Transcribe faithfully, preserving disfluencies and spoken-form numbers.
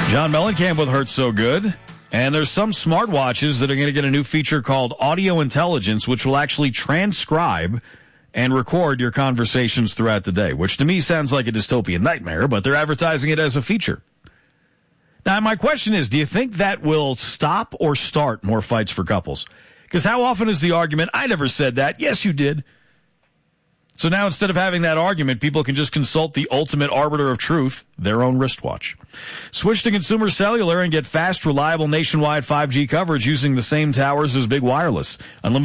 John Mellencamp with Hurt So Good. And there's some smartwatches that are going to get a new feature called Audio Intelligence, which will actually transcribe and record your conversations throughout the day, which to me sounds like a dystopian nightmare, but they're advertising it as a feature. Now, my question is, do you think that will stop or start more fights for couples? Because how often is the argument, I never said that. Yes, you did. So now instead of having that argument, people can just consult the ultimate arbiter of truth, their own wristwatch. Switch to Consumer Cellular and get fast, reliable nationwide five G coverage using the same towers as Big Wireless. Unlimited